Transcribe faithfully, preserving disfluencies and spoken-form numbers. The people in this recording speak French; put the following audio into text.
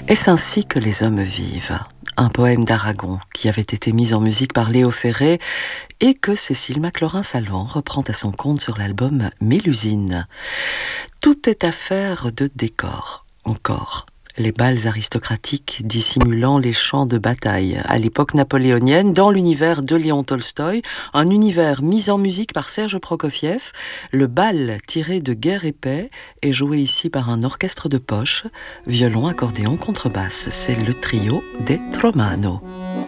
Est-ce ainsi que les hommes vivent ? Un poème d'Aragon qui avait été mis en musique par Léo Ferré et que Cécile Maclaurin-Salvant reprend à son compte sur l'album Mélusine. Tout est affaire de décor, encore. Les bals aristocratiques dissimulant les champs de bataille à l'époque napoléonienne dans l'univers de Léon Tolstoï, un univers mis en musique par Serge Prokofiev. Le bal tiré de Guerre et paix est joué ici par un orchestre de poche, violon, accordéon, contrebasse. C'est le trio des Tromano.